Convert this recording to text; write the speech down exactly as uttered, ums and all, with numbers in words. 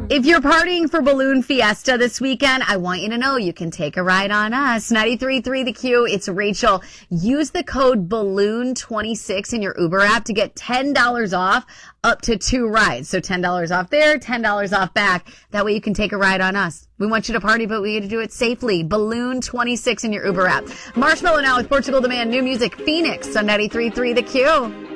If you're partying for Balloon Fiesta this weekend, I want you to know you can take a ride on us. ninety-three point three The Q, it's Rachel. Use the code balloon twenty-six in your Uber app to get ten dollars off up to two rides. So ten dollars off there, ten dollars off back. That way you can take a ride on us. We want you to party, but we need to do it safely. balloon twenty-six in your Uber app. Marshmello now with Portugal the Man. New music, Phoenix on ninety-three point three The Q.